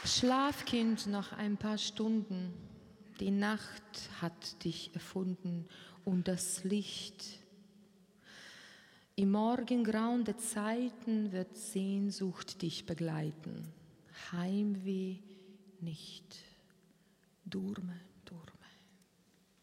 Schlaf, Kind, noch ein paar Stunden. Die Nacht hat dich erfunden und das Licht. Im Morgengrauen der Zeiten wird Sehnsucht dich begleiten. Heimweh nicht. Durme, durme.